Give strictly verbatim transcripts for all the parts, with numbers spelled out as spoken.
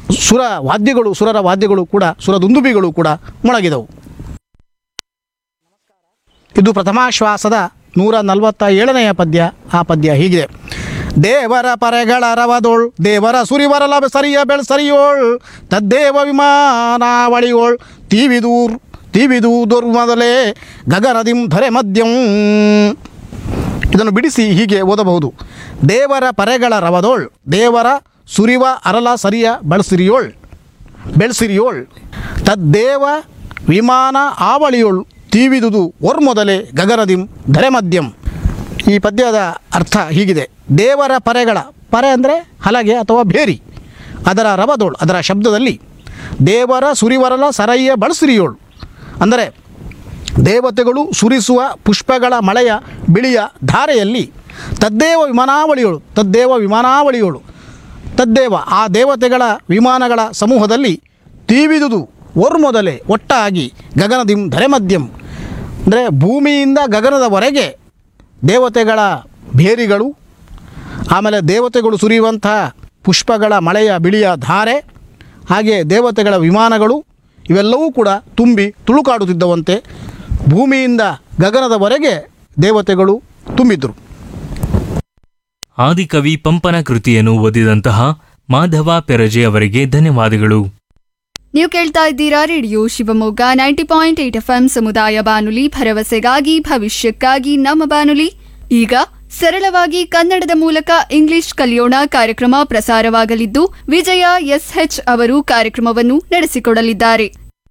ಸುರ ವಾದ್ಯಗಳು ಸುರರ ವಾದ್ಯಗಳು ಕೂಡ ಸುರದುಂದುಬಿಗಳು ಕೂಡ ಮೊಳಗಿದವು. ಇದು ಪ್ರಥಮಾಶ್ವಾಸದ ನೂರ ನಲವತ್ತ ಏಳನೆಯ ಪದ್ಯ. ಆ ಪದ್ಯ ಹೀಗಿದೆ: ದೇವರ ಪರೆಗಳ ರವದೋಳ್ ದೇವರ ಸುರಿವರಲ ಸರಿಯ ಬೆಳ್ ಸರಿಯೋಳ್ ತದ್ದೇವ ವಿಮಾನಾವಳಿಯೋಳ್ ತೀವಿದೂರ್ ತೀವಿದೂ ದುರ್ಮದಲೇ ಗಗನದಿಂ ಧರೆ ಮದ್ಯಂ. ಇದನ್ನು ಬಿಡಿಸಿ ಹೀಗೆ ಓದಬಹುದು: ದೇವರ ಪರೆಗಳ ರವದೋಳ್ ದೇವರ ಸುರಿವ ಅರಲ ಸರಿಯ ಬಳಸಿರಿಯೋಳ್ ಬೆಳ್ಸಿರಿಯೋಳ್ ತದ್ದೇವ ವಿಮಾನ ಆವಳಿಯೋಳ್ ತೀವಿದುದು ಒರ್ಮೊದಲೇ ಗಗನದಿಂ ಧರೆ ಮದ್ಯಂ. ಈ ಪದ್ಯದ ಅರ್ಥ ಹೀಗಿದೆ: ದೇವರ ಪರೆಗಳ, ಪರೆ ಅಂದರೆ ಹಲಗೆ ಅಥವಾ ಭೇರಿ, ಅದರ ರವದೋಳ್ ಅದರ ಶಬ್ದದಲ್ಲಿ ದೇವರ ಸುರಿವರಲ ಸರಯ್ಯ ಬಳಸಿರಿಯೋಳು ಅಂದರೆ ದೇವತೆಗಳು ಸುರಿಸುವ ಪುಷ್ಪಗಳ ಮಳೆಯ ಬಿಳಿಯ ಧಾರೆಯಲ್ಲಿ ತದ್ದೇವ ವಿಮಾನಾವಳಿಯೋಳು ತದ್ದೇವ ವಿಮಾನಾವಳಿಯೋಳು ತದ್ದೇವ ಆ ದೇವತೆಗಳ ವಿಮಾನಗಳ ಸಮೂಹದಲ್ಲಿ ತೀವಿದುದು ಒರ್ಮೊದಲೇ ಒಟ್ಟಾಗಿ ಗಗನದಿಂ ಧರೆ ಮದ್ಯಂ ಅಂದರೆ ಭೂಮಿಯಿಂದ ಗಗನದವರೆಗೆ ದೇವತೆಗಳ ಭೇರಿಗಳು, ಆಮೇಲೆ ದೇವತೆಗಳು ಸುರಿಯುವಂತಹ ಪುಷ್ಪಗಳ ಮಳೆಯ ಬಿಳಿಯ ಧಾರೆ, ಹಾಗೆ ದೇವತೆಗಳ ವಿಮಾನಗಳು ಇವೆಲ್ಲವೂ ಕೂಡ ತುಂಬಿ ತುಳುಕಾಡುತ್ತಿದ್ದವಂತೆ. ಭೂಮಿಯಿಂದ ಗಗನದವರೆಗೆ ದೇವತೆಗಳು ತುಂಬಿದ್ದರು. ಆದಿಕವಿ ಪಂಪನ ಕೃತಿಯನ್ನು ಓದಿದಂತಹ ಮಾಧವ ಪೆರಜೆ ಅವರಿಗೆ ಧನ್ಯವಾದಗಳು. ನೀವು ಕೇಳ್ತಾ ಇದ್ದೀರಾ radio Shivamogga ninety point eight F M ಸಮುದಾಯ ಬಾನುಲಿ, ಭರವಸೆಗಾಗಿ ಭವಿಷ್ಯಕ್ಕಾಗಿ ನಮ್ಮ ಬಾನುಲಿ. ಈಗ ಸರಳವಾಗಿ ಕನ್ನಡದ ಮೂಲಕ ಇಂಗ್ಲಿಷ್ ಕಲಿಯೋಣ ಕಾರ್ಯಕ್ರಮ ಪ್ರಸಾರವಾಗಲಿದ್ದು, ವಿಜಯ ಎಸ್ ಎಚ್ ಅವರು ಕಾರ್ಯಕ್ರಮವನ್ನು ನಡೆಸಿಕೊಡಲಿದ್ದಾರೆ.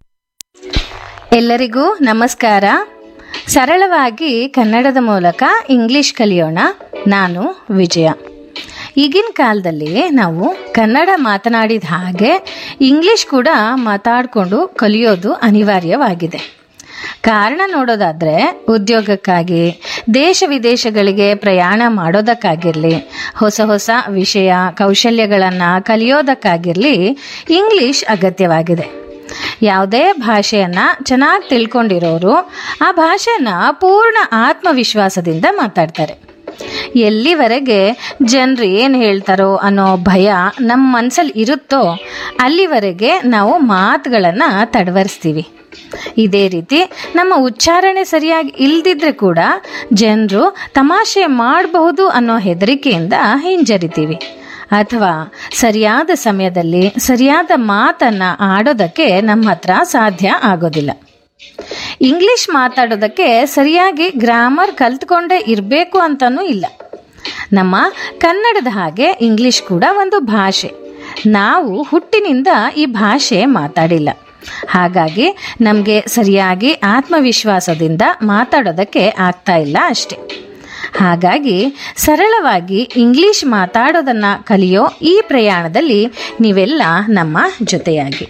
ಎಲ್ಲರಿಗೂ ನಮಸ್ಕಾರ. ಸರಳವಾಗಿ ಕನ್ನಡದ ಮೂಲಕ ಇಂಗ್ಲಿಷ್ ಕಲಿಯೋಣ. ನಾನು ವಿಜಯ. ಈಗಿನ ಕಾಲದಲ್ಲಿ ನಾವು ಕನ್ನಡ ಮಾತನಾಡಿದ ಹಾಗೆ ಇಂಗ್ಲಿಷ್ ಕೂಡ ಮಾತಾಡಿಕೊಂಡು ಕಲಿಯೋದು ಅನಿವಾರ್ಯವಾಗಿದೆ. ಕಾರಣ ನೋಡೋದಾದರೆ, ಉದ್ಯೋಗಕ್ಕಾಗಿ ದೇಶ ವಿದೇಶಗಳಿಗೆ ಪ್ರಯಾಣ ಮಾಡೋದಕ್ಕಾಗಿರಲಿ, ಹೊಸ ಹೊಸ ವಿಷಯ ಕೌಶಲ್ಯಗಳನ್ನು ಕಲಿಯೋದಕ್ಕಾಗಿರಲಿ ಇಂಗ್ಲಿಷ್ ಅಗತ್ಯವಾಗಿದೆ. ಯಾವುದೇ ಭಾಷೆಯನ್ನು ಚೆನ್ನಾಗಿ ತಿಳ್ಕೊಂಡಿರೋರು ಆ ಭಾಷೆನ ಪೂರ್ಣ ಆತ್ಮವಿಶ್ವಾಸದಿಂದ ಮಾತಾಡ್ತಾರೆ. ಎಲ್ಲಿವರೆಗೆ ಜನರು ಏನು ಹೇಳ್ತಾರೋ ಅನ್ನೋ ಭಯ ನಮ್ಮ ಮನಸ್ಸಲ್ಲಿ ಇರುತ್ತೋ ಅಲ್ಲಿವರೆಗೆ ನಾವು ಮಾತುಗಳನ್ನು ತಡವರಿಸ್ತೀವಿ. ಇದೇ ರೀತಿ ನಮ್ಮ ಉಚ್ಚಾರಣೆ ಸರಿಯಾಗಿ ಇಲ್ದಿದ್ರೆ ಕೂಡ ಜನರು ತಮಾಷೆ ಮಾಡಬಹುದು ಅನ್ನೋ ಹೆದರಿಕೆಯಿಂದ ಹಿಂಜರಿತೀವಿ, ಅಥವಾ ಸರಿಯಾದ ಸಮಯದಲ್ಲಿ ಸರಿಯಾದ ಮಾತನ್ನು ಆಡೋದಕ್ಕೆ ನಮ್ಮ ಹತ್ರ ಸಾಧ್ಯ ಆಗೋದಿಲ್ಲ. ಇಂಗ್ಲಿಷ್ ಮಾತಾಡೋದಕ್ಕೆ ಸರಿಯಾಗಿ ಗ್ರಾಮರ್ ಕಲ್ತ್ಕೊಂಡೇ ಇರಬೇಕು ಅಂತನೂ ಇಲ್ಲ. ನಮ್ಮ ಕನ್ನಡದ ಹಾಗೆ ಇಂಗ್ಲಿಷ್ ಕೂಡ ಒಂದು ಭಾಷೆ. ನಾವು ಹುಟ್ಟಿನಿಂದ ಈ ಭಾಷೆ ಮಾತಾಡಿಲ್ಲ, ಹಾಗಾಗಿ ನಮಗೆ ಸರಿಯಾಗಿ ಆತ್ಮವಿಶ್ವಾಸದಿಂದ ಮಾತಾಡೋದಕ್ಕೆ ಆಗ್ತಾ ಇಲ್ಲ ಅಷ್ಟೆ. ಹಾಗಾಗಿ ಸರಳವಾಗಿ ಇಂಗ್ಲಿಷ್ ಮಾತಾಡೋದನ್ನು ಕಲಿಯೋ ಈ ಪ್ರಯಾಣದಲ್ಲಿ ನೀವೆಲ್ಲ ನಮ್ಮ ಜೊತೆಯಾಗಿ.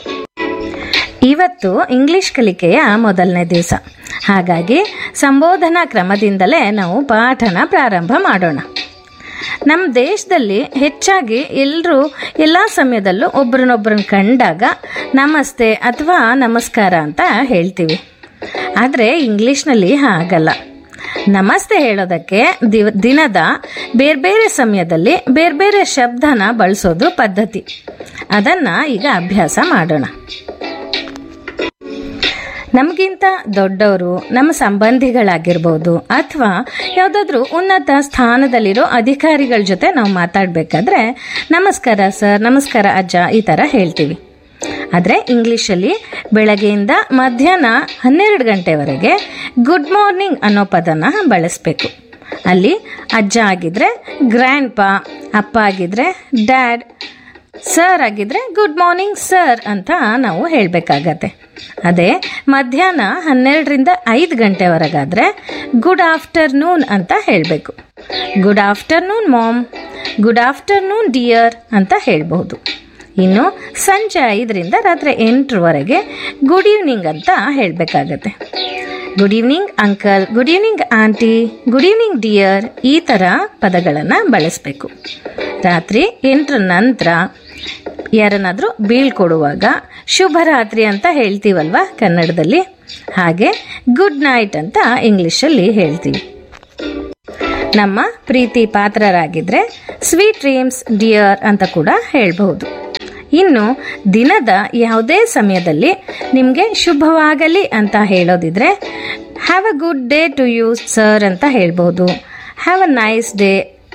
ಇವತ್ತು ಇಂಗ್ಲಿಷ್ ಕಲಿಕೆಯ ಮೊದಲನೇ ದಿವಸ, ಹಾಗಾಗಿ ಸಂಬೋಧನಾ ಕ್ರಮದಿಂದಲೇ ನಾವು ಪಾಠನ ಪ್ರಾರಂಭ ಮಾಡೋಣ. ನಮ್ಮ ದೇಶದಲ್ಲಿ ಹೆಚ್ಚಾಗಿ ಎಲ್ಲರೂ ಎಲ್ಲ ಸಮಯದಲ್ಲೂ ಒಬ್ರನ್ನೊಬ್ರನ್ನ ಕಂಡಾಗ ನಮಸ್ತೆ ಅಥವಾ ನಮಸ್ಕಾರ ಅಂತ ಹೇಳ್ತೀವಿ. ಆದರೆ ಇಂಗ್ಲೀಷ್ನಲ್ಲಿ ಹಾಗಲ್ಲ. ನಮಸ್ತೆ ಹೇಳೋದಕ್ಕೆ ದಿವ ದಿನದ ಬೇರೆ ಬೇರೆ ಸಮಯದಲ್ಲಿ ಬೇರೆ ಬೇರೆ ಶಬ್ದನ ಬಳಸೋದು ಪದ್ಧತಿ. ಅದನ್ನು ಈಗ ಅಭ್ಯಾಸ ಮಾಡೋಣ. ನಮಗಿಂತ ದೊಡ್ಡವರು, ನಮ್ಮ ಸಂಬಂಧಿಗಳಾಗಿರ್ಬೋದು, ಅಥವಾ ಯಾವುದಾದ್ರೂ ಉನ್ನತ ಸ್ಥಾನದಲ್ಲಿರೋ ಅಧಿಕಾರಿಗಳ ಜೊತೆ ನಾವು ಮಾತಾಡಬೇಕಾದ್ರೆ ನಮಸ್ಕಾರ ಸರ್, ನಮಸ್ಕಾರ ಅಜ್ಜ ಈ ಥರ ಹೇಳ್ತೀವಿ. ಆದರೆ ಇಂಗ್ಲೀಷಲ್ಲಿ ಬೆಳಗ್ಗೆಯಿಂದ ಮಧ್ಯಾಹ್ನ ಹನ್ನೆರಡು ಗಂಟೆವರೆಗೆ ಗುಡ್ ಮಾರ್ನಿಂಗ್ ಅನ್ನೋ ಪದನ ಬಳಸಬೇಕು. ಅಲ್ಲಿ ಅಜ್ಜ ಆಗಿದ್ರೆ ಗ್ರ್ಯಾಂಡ್ ಪಾ, ಅಪ್ಪ ಆಗಿದ್ರೆ ಡ್ಯಾಡ್, ಸರ್ ಆಗಿದ್ರೆ ಗುಡ್ ಮಾರ್ನಿಂಗ್ ಸರ್ ಅಂತ ನಾವು ಹೇಳಬೇಕಾಗತ್ತೆ. ಅದೇ ಮಧ್ಯಾಹ್ನ ಹನ್ನೆರಡರಿಂದ ಐದು ಗಂಟೆವರೆಗಾದರೆ ಗುಡ್ ಆಫ್ಟರ್ನೂನ್ ಅಂತ ಹೇಳಬೇಕು. Good afternoon ma'am, good afternoon dear ಅಂತ ಹೇಳಬಹುದು. ಇನ್ನು ಸಂಜೆ ಐದರಿಂದ ರಾತ್ರಿ ಎಂಟರವರೆಗೆ ಗುಡ್ ಈವ್ನಿಂಗ್ ಅಂತ ಹೇಳಬೇಕಾಗತ್ತೆ. Good evening uncle, good evening aunty, good evening dear ಈ ಥರ ಪದಗಳನ್ನು ಬಳಸಬೇಕು. ರಾತ್ರಿ ಎಂಟರ ನಂತರ ಯಾರನ್ನಾದರೂ ಬೀಳ್ಕೊಡುವಾಗ ಶುಭರಾತ್ರಿ ಅಂತ ಹೇಳ್ತೀವಲ್ವ ಕನ್ನಡದಲ್ಲಿ, ಹಾಗೆ ಗುಡ್ ನೈಟ್ ಅಂತ ಇಂಗ್ಲೀಷಲ್ಲಿ ಹೇಳ್ತೀವಿ. ನಮ್ಮ ಪ್ರೀತಿ ಪಾತ್ರರಾಗಿದ್ದರೆ ಸ್ವೀಟ್ ಡ್ರೀಮ್ಸ್ ಡಿಯರ್ ಅಂತ ಕೂಡ ಹೇಳ್ಬಹುದು. ಇನ್ನು ದಿನದ ಯಾವುದೇ ಸಮಯದಲ್ಲಿ ನಿಮಗೆ ಶುಭವಾಗಲಿ ಅಂತ ಹೇಳೋದಿದ್ರೆ have a good day to you sir ಅಂತ ಹೇಳ್ಬೋದು. ಹ್ಯಾವ್ ಅ ನೈಸ್ ಡೇ,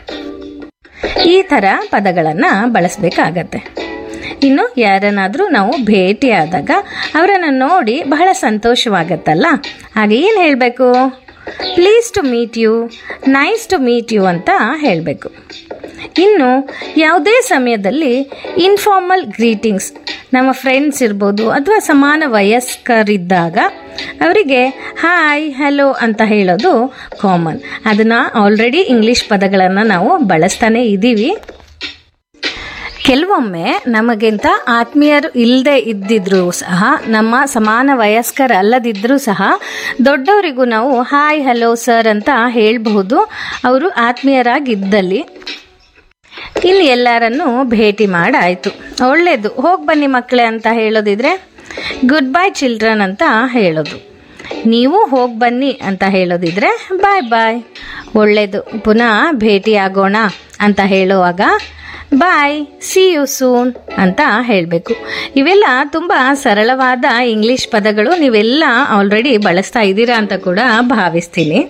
ಈ ಥರ ಪದಗಳನ್ನು ಬಳಸಬೇಕಾಗತ್ತೆ. ಇನ್ನು ಯಾರನ್ನಾದರೂ ನಾವು ಭೇಟಿಯಾದಾಗ ಅವರನ್ನು ನೋಡಿ ಬಹಳ ಸಂತೋಷವಾಗತ್ತಲ್ಲ, ಹಾಗೆ ಏನು ಹೇಳಬೇಕು? Please to meet you, nice to meet you ಅಂತ ಹೇಳಬೇಕು. ಇನ್ನು ಯಾವುದೇ ಸಮಯದಲ್ಲಿ ಇನ್ಫಾರ್ಮಲ್ ಗ್ರೀಟಿಂಗ್ಸ್, ನಮ್ಮ ಫ್ರೆಂಡ್ಸ್ ಇರ್ಬೋದು ಅಥವಾ ಸಮಾನ ವಯಸ್ಕರಿದ್ದಾಗ ಅವರಿಗೆ ಹಾಯ್ ಹಲೋ ಅಂತ ಹೇಳೋದು ಕಾಮನ್. ಅದನ್ನು ಆಲ್ರೆಡಿ ಇಂಗ್ಲೀಷ್ ಪದಗಳನ್ನು ನಾವು ಬಳಸ್ತಾನೆ ಇದ್ದೀವಿ. ಕೆಲವೊಮ್ಮೆ ನಮಗಿಂತ ಆತ್ಮೀಯರು ಇಲ್ಲದೆ ಇದ್ದಿದ್ರೂ ಸಹ, ನಮ್ಮ ಸಮಾನ ವಯಸ್ಕರ ಅಲ್ಲದಿದ್ದರೂ ಸಹ ದೊಡ್ಡವರಿಗೂ ನಾವು ಹಾಯ್ ಹಲೋ ಸರ್ ಅಂತ ಹೇಳಬಹುದು, ಅವರು ಆತ್ಮೀಯರಾಗಿದ್ದಲ್ಲಿ. ಇನ್ನು ಎಲ್ಲರನ್ನೂ ಭೇಟಿ ಮಾಡಾಯಿತು, ಒಳ್ಳೆಯದು, ಹೋಗಿ ಬನ್ನಿ ಮಕ್ಕಳೇ ಅಂತ ಹೇಳೋದಿದ್ರೆ ಗುಡ್ ಬೈ ಚಿಲ್ಡ್ರನ್ ಅಂತ ಹೇಳೋದು. ನೀವು ಹೋಗಿ ಬನ್ನಿ ಅಂತ ಹೇಳೋದಿದ್ರೆ ಬಾಯ್ ಬಾಯ್. ಒಳ್ಳೆಯದು, ಪುನಃ ಭೇಟಿಯಾಗೋಣ ಅಂತ ಹೇಳುವಾಗ ಬಾಯ್, ಸಿ ಯು ಸೂನ್ ಅಂತ ಹೇಳಬೇಕು. ಇವೆಲ್ಲ ತುಂಬ ಸರಳವಾದ ಇಂಗ್ಲಿಷ್ ಪದಗಳು, ನೀವೆಲ್ಲ ಆಲ್ರೆಡಿ ಬಳಸ್ತಾ ಇದ್ದೀರಾ ಅಂತ ಕೂಡ ಭಾವಿಸ್ತೀನಿ.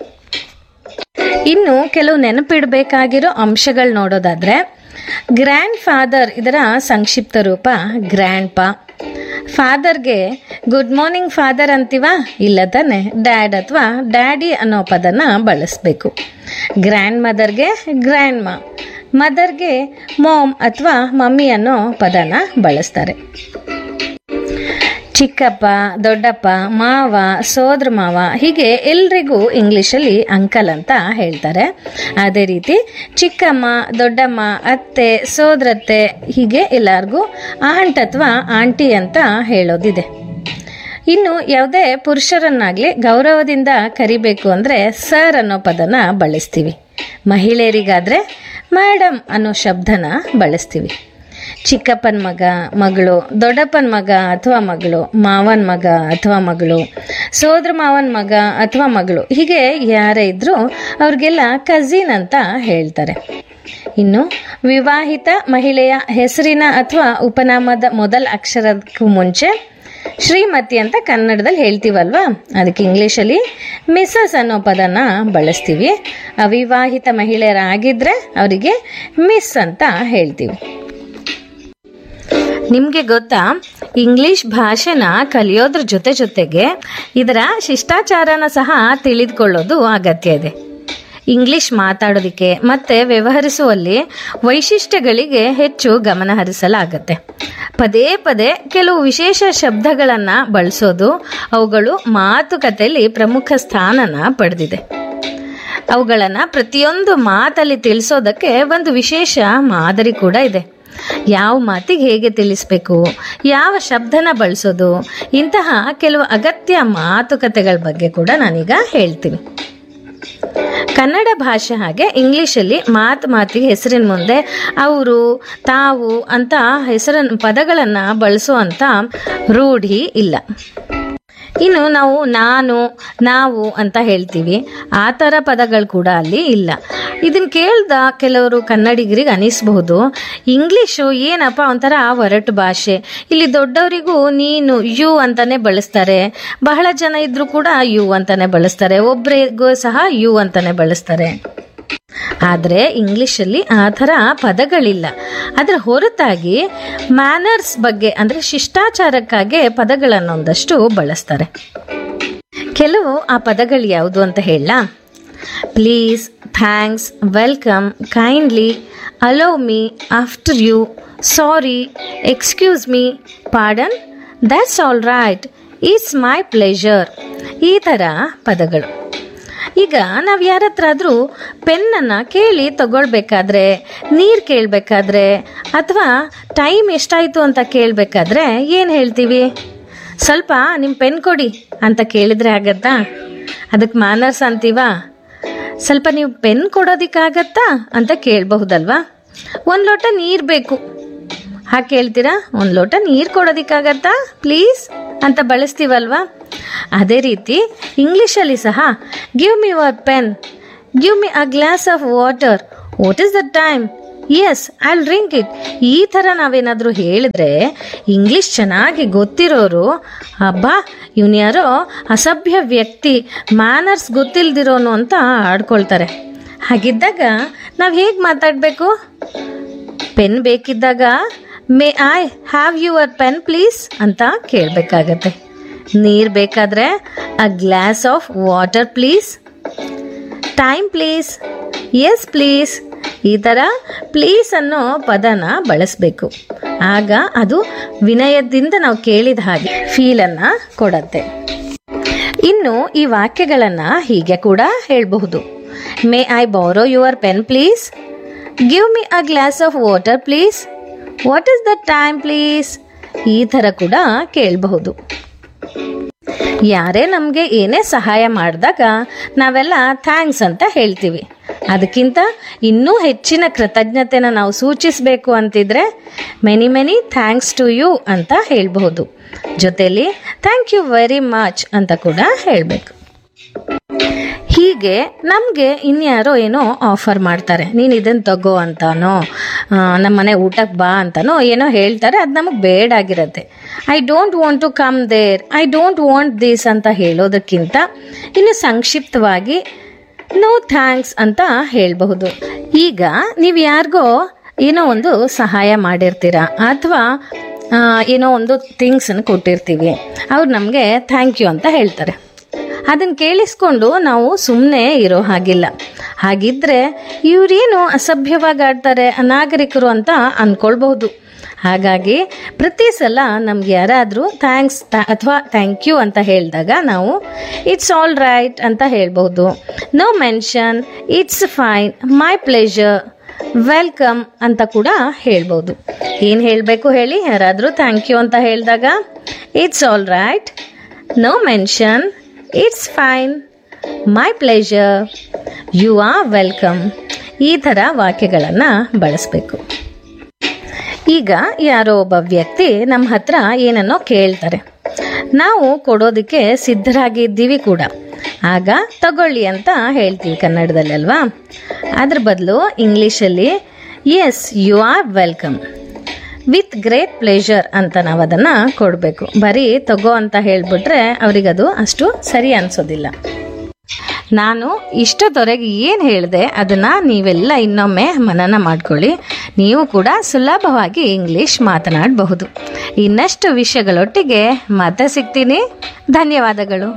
ಇನ್ನು ಕೆಲವು ನೆನಪಿಡಬೇಕಾಗಿರೋ ಅಂಶಗಳು ನೋಡೋದಾದ್ರೆ, ಗ್ರ್ಯಾಂಡ್ ಫಾದರ್ ಇದರ ಸಂಕ್ಷಿಪ್ತ ರೂಪ ಗ್ರ್ಯಾಂಡ್ ಪಾ. ಫಾದರ್ಗೆ ಗುಡ್ ಮಾರ್ನಿಂಗ್ ಫಾದರ್ ಅಂತೀವ? ಇಲ್ಲ ತಾನೆ, ಡ್ಯಾಡ್ ಅಥವಾ ಡ್ಯಾಡಿ ಅನ್ನೋ ಪದನ ಬಳಸಬೇಕು. ಗ್ರ್ಯಾಂಡ್ ಮದರ್ಗೆ ಗ್ರ್ಯಾಂಡ್ ಮಾ, ಮದರ್ಗೆ ಮಾಮ್ ಅಥವಾ ಮಮ್ಮಿ ಅನ್ನೋ ಪದನ ಬಳಸ್ತಾರೆ. ಚಿಕ್ಕಪ್ಪ, ದೊಡ್ಡಪ್ಪ, ಮಾವ, ಸೋದರ ಮಾವ, ಹೀಗೆ ಎಲ್ರಿಗೂ ಇಂಗ್ಲೀಷಲ್ಲಿ ಅಂಕಲ್ ಅಂತ ಹೇಳ್ತಾರೆ. ಅದೇ ರೀತಿ ಚಿಕ್ಕಮ್ಮ, ದೊಡ್ಡಮ್ಮ, ಅತ್ತೆ, ಸೋದರತ್ತೆ, ಹೀಗೆ ಎಲ್ಲರಿಗೂ ಆಂಟ್ ಅಥವಾ ಆಂಟಿ ಅಂತ ಹೇಳೋದಿದೆ. ಇನ್ನು ಯಾವುದೇ ಪುರುಷರನ್ನಾಗಲಿ ಗೌರವದಿಂದ ಕರಿಬೇಕು ಅಂದರೆ ಸರ್ ಅನ್ನೋ ಪದನ ಬಳಸ್ತೀವಿ. ಮಹಿಳೆಯರಿಗಾದರೆ ಮೇಡಮ್ ಅನ್ನೋ ಶಬ್ದನ ಬಳಸ್ತೀವಿ. ಚಿಕ್ಕಪ್ಪನ ಮಗ, ಮಗಳು, ದೊಡ್ಡಪ್ಪನ ಮಗ ಅಥವಾ ಮಗಳು, ಮಾವನ ಮಗ ಅಥವಾ ಮಗಳು, ಸೋದರ ಮಾವನ ಮಗ ಅಥವಾ ಮಗಳು, ಹೀಗೆ ಯಾರೇ ಇದ್ರೂ ಅವ್ರಿಗೆಲ್ಲ ಕಝಿನ್ ಅಂತ ಹೇಳ್ತಾರೆ. ಇನ್ನು ವಿವಾಹಿತ ಮಹಿಳೆಯ ಹೆಸರಿನ ಅಥವಾ ಉಪನಾಮದ ಮೊದಲ ಅಕ್ಷರಕ್ಕೂ ಮುಂಚೆ ಶ್ರೀಮತಿ ಅಂತ ಕನ್ನಡದಲ್ಲಿ ಹೇಳ್ತೀವಲ್ವಾ, ಅದಕ್ಕೆ ಇಂಗ್ಲೀಷಲ್ಲಿ ಮಿಸಸ್ ಅನ್ನೋ ಪದನ ಬಳಸ್ತೀವಿ. ಅವಿವಾಹಿತ ಮಹಿಳೆಯರಾಗಿದ್ದರೆ ಅವರಿಗೆ ಮಿಸ್ ಅಂತ ಹೇಳ್ತೀವಿ. ನಿಮಗೆ ಗೊತ್ತಾ, ಇಂಗ್ಲಿಷ್ ಭಾಷೆನ ಕಲಿಯೋದ್ರ ಜೊತೆ ಜೊತೆಗೆ ಇದರ ಶಿಷ್ಟಾಚಾರನ ಸಹ ತಿಳಿದುಕೊಳ್ಳೋದು ಅಗತ್ಯ ಇದೆ. ಇಂಗ್ಲಿಷ್ ಮಾತಾಡೋದಕ್ಕೆ ಮತ್ತು ವ್ಯವಹರಿಸುವಲ್ಲಿ ವೈಶಿಷ್ಟ್ಯಗಳಿಗೆ ಹೆಚ್ಚು ಗಮನ ಹರಿಸಲಾಗತ್ತೆ. ಪದೇ ಪದೇ ಕೆಲವು ವಿಶೇಷ ಶಬ್ದಗಳನ್ನು ಬಳಸೋದು ಅವುಗಳು ಮಾತುಕತೆಯಲ್ಲಿ ಪ್ರಮುಖ ಸ್ಥಾನನ ಪಡೆದಿದೆ. ಅವುಗಳನ್ನು ಪ್ರತಿಯೊಂದು ಮಾತಲ್ಲಿ ತಿಳಿಸೋದಕ್ಕೆ ಒಂದು ವಿಶೇಷ ಮಾದರಿ ಕೂಡ ಇದೆ. ಯಾವ ಮಾತಿಗೆ ಹೇಗೆ ತಿಳಿಸ್ಬೇಕು, ಯಾವ ಶಬ್ದನ ಬಳಸೋದು, ಇಂತಹ ಕೆಲವು ಅಗತ್ಯ ಮಾತುಕತೆಗಳ ಬಗ್ಗೆ ಕೂಡ ನಾನೀಗ ಹೇಳ್ತೀನಿ. ಕನ್ನಡ ಭಾಷೆ ಹಾಗೆ ಇಂಗ್ಲೀಷಲ್ಲಿ ಮಾತು ಮಾತಿಗೆ ಹೆಸರಿನ ಮುಂದೆ ಅವರು, ತಾವು ಅಂತ ಹೆಸರನ್ನು ಪದಗಳನ್ನು ಬಳಸುವಂಥ ರೂಢಿ ಇಲ್ಲ. ಇನ್ನು ನಾವು ನಾನು, ನಾವು ಅಂತ ಹೇಳ್ತೀವಿ, ಆ ಥರ ಪದಗಳು ಕೂಡ ಅಲ್ಲಿ ಇಲ್ಲ. ಇದನ್ನು ಕೇಳ್ದ ಕೆಲವರು ಕನ್ನಡಿಗರಿಗೆ ಅನಿಸಬಹುದು, ಇಂಗ್ಲೀಷು ಏನಪ್ಪ ಒಂಥರ ಒರಟು ಭಾಷೆ, ಇಲ್ಲಿ ದೊಡ್ಡವರಿಗೂ ನೀನು ಯು ಅಂತಾನೆ ಬಳಸ್ತಾರೆ, ಬಹಳ ಜನ ಇದ್ರೂ ಕೂಡ ಯು ಅಂತಾನೆ ಬಳಸ್ತಾರೆ, ಒಬ್ಬರಿಗೂ ಸಹ ಯು ಅಂತಾನೆ ಬಳಸ್ತಾರೆ. ಆದರೆ ಇಂಗ್ಲೀಷಲ್ಲಿ ಆ ಥರ ಪದಗಳಿಲ್ಲ. ಅದರ ಹೊರತಾಗಿ ಮ್ಯಾನರ್ಸ್ ಬಗ್ಗೆ ಅಂದರೆ ಶಿಷ್ಟಾಚಾರಕ್ಕಾಗಿ ಪದಗಳನ್ನೊಂದಷ್ಟು ಬಳಸ್ತಾರೆ. ಕೆಲವು ಆ ಪದಗಳು ಯಾವುದು ಅಂತ ಹೇಳಲಾ? Please, thanks, welcome, kindly, allow me, after you, sorry, excuse me, pardon, that's all right, it's my pleasure, ಈ ಥರ ಪದಗಳು. ಈಗ ನಾವು ಯಾರ ಹತ್ರ ಆದರೂ ಪೆನ್ನನ್ನು ಕೇಳಿ ತಗೊಳ್ಬೇಕಾದ್ರೆ, ನೀರು ಕೇಳಬೇಕಾದ್ರೆ ಅಥವಾ ಟೈಮ್ ಎಷ್ಟಾಯಿತು ಅಂತ ಕೇಳಬೇಕಾದ್ರೆ ಏನು ಹೇಳ್ತೀವಿ? ಸ್ವಲ್ಪ ನಿಮ್ಮ ಪೆನ್ ಕೊಡಿ ಅಂತ ಕೇಳಿದರೆ ಆಗತ್ತಾ? ಅದಕ್ಕೆ ಮ್ಯಾನರ್ಸ್ ಅಂತೀವಾ? ಸ್ವಲ್ಪ ನೀವು ಪೆನ್ ಕೊಡೋದಕ್ಕಾಗತ್ತಾ ಅಂತ ಕೇಳಬಹುದಲ್ವಾ? ಒಂದು ಲೋಟ ನೀರು ಬೇಕು, ಹಾಗೆ ಕೇಳ್ತೀರಾ? ಒಂದು ಲೋಟ ನೀರು ಕೊಡೋದಕ್ಕಾಗತ್ತಾ ಪ್ಲೀಸ್ ಅಂತ ಬಳಸ್ತೀವಲ್ವಾ? ಅದೇ ರೀತಿ ಇಂಗ್ಲೀಷಲ್ಲಿ ಸಹ give me your pen, give me a glass of water, what is the time, S I drink it. ಈ ಥರ ನಾವೇನಾದರೂ ಹೇಳಿದ್ರೆ ಇಂಗ್ಲಿಷ್ ಚೆನ್ನಾಗಿ ಗೊತ್ತಿರೋರು ಅಬ್ಬಾ ಇವನು ಯಾರೋ ಅಸಭ್ಯ ವ್ಯಕ್ತಿ, ಮ್ಯಾನರ್ಸ್ ಗೊತ್ತಿಲ್ದಿರೋನು ಅಂತ ಆಡ್ಕೊಳ್ತಾರೆ. ಹಾಗಿದ್ದಾಗ ನಾವು ಹೇಗೆ ಮಾತಾಡಬೇಕು? Pen ಬೇಕಿದ್ದಾಗ may I have your pen please ಅಂತ ಕೇಳಬೇಕಾಗತ್ತೆ. ನೀರು ಬೇಕಾದರೆ a glass of water please. Time please, yes please. ಈ ಥರ ಪ್ಲೀಸ್ ಅನ್ನೋ ಪದನ ಬಳಸಬೇಕು. ಆಗ ಅದು ವಿನಯದಿಂದ ನಾವು ಕೇಳಿದ ಹಾಗೆ ಫೀಲನ್ನು ಕೊಡತ್ತೆ. ಇನ್ನು ಈ ವಾಕ್ಯಗಳನ್ನು ಹೀಗೆ ಕೂಡ ಹೇಳಬಹುದು. ಮೇ ಐ ಬಾರೋ your pen please, give me a glass of water please, what is the time please. ಈ ಥರ ಕೂಡ ಕೇಳಬಹುದು. ಯಾರೇ ನಮಗೆ ಏನೇ ಸಹಾಯ ಮಾಡಿದಾಗ ನಾವೆಲ್ಲ ಥ್ಯಾಂಕ್ಸ್ ಅಂತ ಹೇಳ್ತೀವಿ. ಅದಕ್ಕಿಂತ ಇನ್ನೂ ಹೆಚ್ಚಿನ ಕೃತಜ್ಞತೆನ ನಾವು ಸೂಚಿಸಬೇಕು ಅಂತಿದ್ರೆ many many thanks to you ಅಂತ ಹೇಳಬಹುದು. ಜೊತೆಲಿ ಥ್ಯಾಂಕ್ ಯು ವೆರಿ ಮಚ್ ಅಂತ ಕೂಡ ಹೇಳಬೇಕು. ಹೀಗೆ ನಮಗೆ ಇನ್ಯಾರೋ ಏನೋ ಆಫರ್ ಮಾಡ್ತಾರೆ, ನೀನು ಇದನ್ನು ತಗೋ ಅಂತಾನೋ ನಮ್ಮ ಮನೆ ಊಟಕ್ಕೆ ಬಾ ಅಂತಾನೋ ಏನೋ ಹೇಳ್ತಾರೆ, ಅದು ನಮಗೆ ಬೇಡಾಗಿರುತ್ತೆ. I don't want to come there, I don't want this ಅಂತ ಹೇಳೋದಕ್ಕಿಂತ ಇನ್ನು ಸಂಕ್ಷಿಪ್ತವಾಗಿ ನೋ ಥ್ಯಾಂಕ್ಸ್ ಅಂತ ಹೇಳಬಹುದು. ಈಗ ನೀವು ಯಾರಿಗೋ ಏನೋ ಒಂದು ಸಹಾಯ ಮಾಡಿರ್ತೀರ ಅಥವಾ ಏನೋ ಒಂದು ಥಿಂಗ್ಸನ್ನು ಕೊಟ್ಟಿರ್ತೀವಿ, ಅವ್ರು ನಮಗೆ ಥ್ಯಾಂಕ್ ಯು ಅಂತ ಹೇಳ್ತಾರೆ. ಅದನ್ನು ಕೇಳಿಸ್ಕೊಂಡು ನಾವು ಸುಮ್ಮನೆ ಇರೋ ಹಾಗಿಲ್ಲ. ಹಾಗಿದ್ರೆ ಇವರೇನು ಅಸಭ್ಯವಾಗಿ ಆಡ್ತಾರೆ, ಅನಾಗರಿಕರು ಅಂತ ಅಂದ್ಕೊಳ್ಬಹುದು. ಹಾಗಾಗಿ ಪ್ರತಿ ಸಲ ನಮ್ಗೆ ಯಾರಾದರೂ ಥ್ಯಾಂಕ್ಸ್ ಅಥವಾ ಥ್ಯಾಂಕ್ ಯು ಅಂತ ಹೇಳಿದಾಗ ನಾವು ಇಟ್ಸ್ ಆಲ್ ರೈಟ್ ಅಂತ ಹೇಳ್ಬಹುದು. No mention, it's fine, my pleasure, welcome ಅಂತ ಕೂಡ ಹೇಳ್ಬೋದು. ಏನು ಹೇಳಬೇಕು ಹೇಳಿ? ಯಾರಾದರೂ ಥ್ಯಾಂಕ್ ಯು ಅಂತ ಹೇಳಿದಾಗ it's all right, no mention, it's fine, my pleasure, you are welcome. ಈ ಥರ ವಾಕ್ಯಗಳನ್ನು ಬಳಸಬೇಕು. ಈಗ ಯಾರೋ ಒಬ್ಬ ವ್ಯಕ್ತಿ ನಮ್ಮ ಹತ್ರ ಏನನ್ನೋ ಕೇಳ್ತಾರೆ, ನಾವು ಕೊಡೋದಕ್ಕೆ ಸಿದ್ಧರಾಗಿದ್ದೀವಿ ಕೂಡ. ಆಗ ತಗೊಳ್ಳಿ ಅಂತ ಹೇಳ್ತೀವಿ ಕನ್ನಡದಲ್ಲಿ ಅಲ್ವಾ. ಅದ್ರ ಬದಲು ಇಂಗ್ಲೀಷಲ್ಲಿ S you are welcome with great pleasure ಅಂತ ನಾವು ಅದನ್ನು ಕೊಡಬೇಕು. ಬರೀ ತಗೋ ಅಂತ ಹೇಳಿಬಿಟ್ರೆ ಅವರಿಗದು ಅಷ್ಟು ಸರಿ ಅನಿಸೋದಿಲ್ಲ. ನಾನು ಇಷ್ಟದವರೆಗೆ ಏನು ಹೇಳಿದೆ ಅದನ್ನು ನೀವೆಲ್ಲ ಇನ್ನೊಮ್ಮೆ ಮನನ ಮಾಡ್ಕೊಳ್ಳಿ. ನೀವು ಕೂಡ ಸುಲಭವಾಗಿ ಇಂಗ್ಲಿಷ್ ಮಾತನಾಡಬಹುದು. ಇನ್ನಷ್ಟು ವಿಷಯಗಳೊಟ್ಟಿಗೆ ಮತ್ತೆ ಸಿಗ್ತೀನಿ. ಧನ್ಯವಾದಗಳು.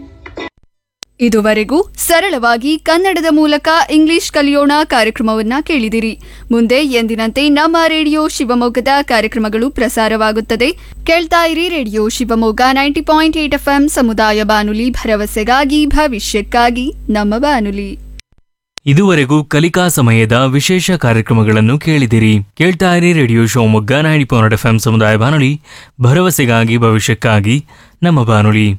ಇದುವರೆಗೂ ಸರಳವಾಗಿ ಕನ್ನಡದ ಮೂಲಕ ಇಂಗ್ಲಿಷ್ ಕಲಿಯೋಣ ಕಾರ್ಯಕ್ರಮವನ್ನ ಕೇಳಿದಿರಿ. ಮುಂದೆ ಎಂದಿನಂತೆ ನಮ್ಮ ರೇಡಿಯೋ ಶಿವಮೊಗ್ಗದ ಕಾರ್ಯಕ್ರಮಗಳು ಪ್ರಸಾರವಾಗುತ್ತದೆ. ಕೇಳ್ತಾ ಇರಿ radio Shivamogga ninety point eight F M ಸಮುದಾಯ ಬಾನುಲಿ, ಭರವಸೆಗಾಗಿ ಭವಿಷ್ಯಕ್ಕಾಗಿ ನಮ್ಮ ಬಾನುಲಿ. ಇದುವರೆಗೂ ಕಲಿಕಾ ಸಮಯದ ವಿಶೇಷ ಕಾರ್ಯಕ್ರಮಗಳನ್ನು ಕೇಳಿದಿರಿ. ಕೇಳ್ತಾ ಇರಿ radio Shivamogga ninety point F M ಸಮುದಾಯ ಬಾನುಲಿ, ಭರವಸೆಗಾಗಿ ಭವಿಷ್ಯಕ್ಕಾಗಿ ನಮ್ಮ ಬಾನುಲಿ.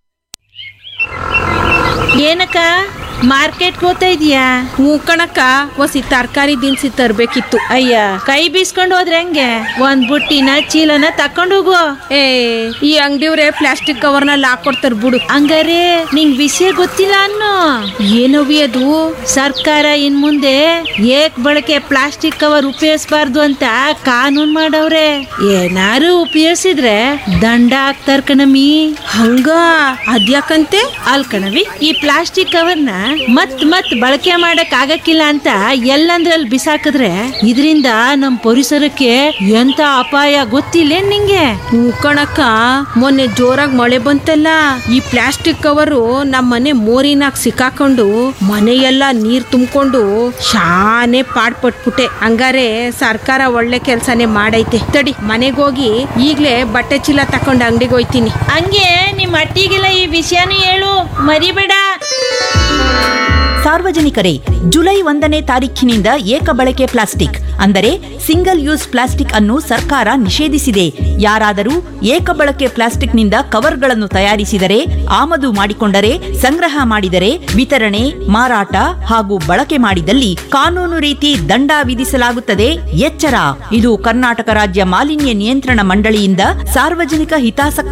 ಏನಕ್ಕ ಮಾರ್ಕೆಟ್ಗೆ ಹೋಗ್ತಾ ಇದೀಯಾ? ಹ್ಞೂ ಕಣಕ್ಕ, ಹೊಸಿ ತರಕಾರಿ ದಿನಸಿ ತರ್ಬೇಕಿತ್ತು. ಅಯ್ಯ ಕೈ ಬೀಸ್ಕೊಂಡು ಹೋದ್ರೆ ಹೆಂಗೆ? ಒಂದ್ ಬುಟ್ಟಿನ ಚೀಲನ ತಕೊಂಡು ಹೋಗು. ಏ ಈ ಅಂಗಡಿಯವ್ರೆ ಪ್ಲಾಸ್ಟಿಕ್ ಕವರ್ನಲ್ಲಿ ಹಾಕೊಡ್ತಾರ ಬಿಡು. ಹಂಗಾರೆ ನಿಂಗ್ ವಿಷಯ ಗೊತ್ತಿಲ್ಲ ಅನ್ನೋ. ಏನವಿ ಅದು? ಸರ್ಕಾರ ಇನ್ ಮುಂದೆ ಏಕ್ ಬಳಕೆ ಪ್ಲಾಸ್ಟಿಕ್ ಕವರ್ ಉಪಯೋಗಿಸಬಾರ್ದು ಅಂತ ಕಾನೂನ್ ಮಾಡವ್ರೆ. ಏನಾರು ಉಪಯೋಗಿಸಿದ್ರೆ ದಂಡ ಹಾಕ್ತಾರ ಕಣಮಿ. ಹಂಗ ಅದ್ಯಾಕಂತೆ? ಅಲ್ ಕಣವಿ, ಈ ಪ್ಲಾಸ್ಟಿಕ್ ಕವರ್ನ ಮತ್ ಮತ್ ಬಳಕೆ ಮಾಡಕ್ ಆಗಕ್ಕಿಲ್ಲ ಅಂತ ಎಲ್ಲಂದ್ರಲ್ಲಿ ಬಿಸಾಕಿದ್ರೆ ಇದರಿಂದ ನಮ್ ಪರಿಸರಕ್ಕೆ ಎಂತ ಅಪಾಯ ಗೊತ್ತಿಲ್ಲ ನಿಂಗೆ? ಹ್ಞೂ ಕಣಕ್ಕ, ಮೊನ್ನೆ ಜೋರಾಗಿ ಮಳೆ ಬಂತಲ್ಲ, ಈ ಪ್ಲಾಸ್ಟಿಕ್ ಕವರು ನಮ್ಮ ಮನೆ ಮೋರಿನಾಗ ಸಿಕ್ಕಾಕೊಂಡು ಮನೆಯೆಲ್ಲ ನೀರ್ ತುಂಬಿಕೊಂಡು ಶಾನೆ ಪಾಡ್ಪಟ್ಬಿಟ್ಟೆ. ಹಂಗಾರೆ ಸರ್ಕಾರ ಒಳ್ಳೆ ಕೆಲ್ಸನೇ ಮಾಡೈತೆ. ತಡಿ ಮನೆಗೆ ಹೋಗಿ ಈಗ್ಲೇ ಬಟ್ಟೆ ಚೀಲ ತಕೊಂಡು ಅಂಗಡಿಗೆ ಹೋಯ್ತೀನಿ. ಹಂಗೆ ನಿಮ್ ಅಟ್ಟಿಗೆಲ್ಲ ಈ ವಿಷಯನೂ ಹೇಳು, ಮರಿಬೇಡ. ಸಾರ್ವಜನಿಕರೇ, ಜುಲೈ ಒಂದನೇ ತಾರೀಖಿನಿಂದ ಏಕ ಬಳಕೆ ಪ್ಲಾಸ್ಟಿಕ್ ಅಂದರೆ ಸಿಂಗಲ್ ಯೂಸ್ ಪ್ಲಾಸ್ಟಿಕ್ ಅನ್ನು ಸರ್ಕಾರ ನಿಷೇಧಿಸಿದೆ. ಯಾರಾದರೂ ಏಕ ಬಳಕೆ ಪ್ಲಾಸ್ಟಿಕ್ನಿಂದ ಕವರ್ಗಳನ್ನು ತಯಾರಿಸಿದರೆ, ಆಮದು ಮಾಡಿಕೊಂಡರೆ, ಸಂಗ್ರಹ ಮಾಡಿದರೆ, ವಿತರಣೆ, ಮಾರಾಟ ಹಾಗೂ ಬಳಕೆ ಮಾಡಿದಲ್ಲಿ ಕಾನೂನು ರೀತಿ ದಂಡ ವಿಧಿಸಲಾಗುತ್ತದೆ. ಎಚ್ಚರ! ಇದು ಕರ್ನಾಟಕ ರಾಜ್ಯ ಮಾಲಿನ್ಯ ನಿಯಂತ್ರಣ ಮಂಡಳಿಯಿಂದ ಸಾರ್ವಜನಿಕ ಹಿತಾಸಕ್ತಿ